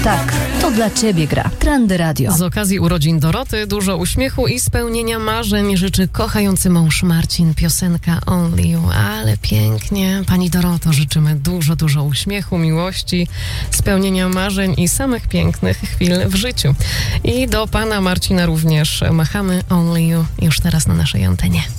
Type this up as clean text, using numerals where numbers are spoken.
Tak, to dla Ciebie gra. Trendy Radio. Z okazji urodzin Doroty dużo uśmiechu i spełnienia marzeń życzy kochający mąż Marcin. Piosenka Only You, ale pięknie. Pani Doroto, życzymy dużo uśmiechu, miłości, spełnienia marzeń i samych pięknych chwil w życiu. I do pana Marcina również machamy Only You już teraz na naszej antenie.